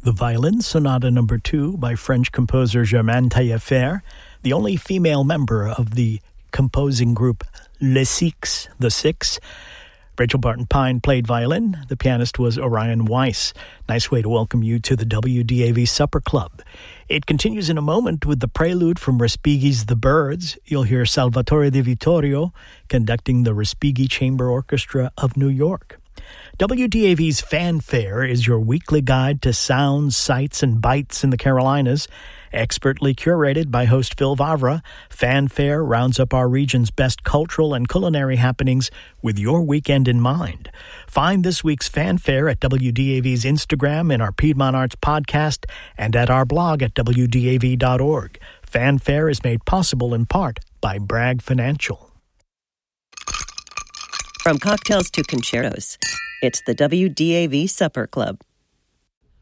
The Violin Sonata No. 2 by French composer Germaine Taillefer, the only female member of the composing group Les Six, The Six. Rachel Barton-Pine played violin. The pianist was Orion Weiss. Nice way to welcome you to the WDAV Supper Club. It continues in a moment with the prelude from Respighi's The Birds. You'll hear Salvatore Di Vittorio conducting the Respighi Chamber Orchestra of New York. WDAV's Fanfare is your weekly guide to sounds, sights, and bites in the Carolinas. Expertly curated by host Phil Vavra, Fanfare rounds up our region's best cultural and culinary happenings with your weekend in mind. Find this week's Fanfare at WDAV's Instagram, in our Piedmont Arts podcast, and at our blog at WDAV.org. Fanfare is made possible in part by Bragg Financial. From cocktails to concertos, it's the WDAV Supper Club.